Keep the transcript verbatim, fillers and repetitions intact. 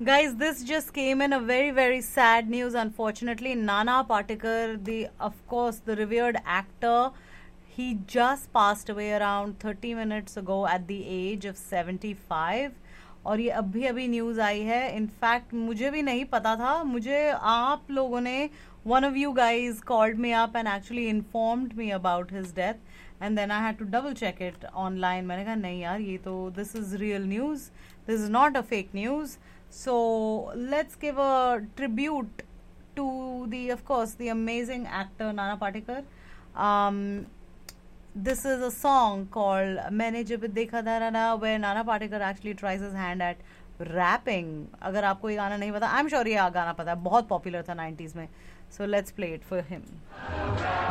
Guys, this just came in a very, very sad news. Unfortunately, Nana Patekar, the of course the revered actor, he just passed away around thirty minutes ago at the age of seventy-five. और ये अभी अभी news आई है. In fact मुझे भी नहीं पता था. मुझे आप लोगों ने, one of you guys called me up and actually informed me about his death, and then I had to double check it online. मैंने कहा नहीं यार, ये तो this is real news. This is not a fake news. So let's give a tribute to the, of course, the amazing actor Nana Patekar. Um, this is a song called "मैंने जब देखा था" where Nana Patekar actually tries his hand at rapping. अगर आपको ये गाना नहीं पता, I'm sure ये गाना पता है, बहुत popular था nineties में. So let's play it for him.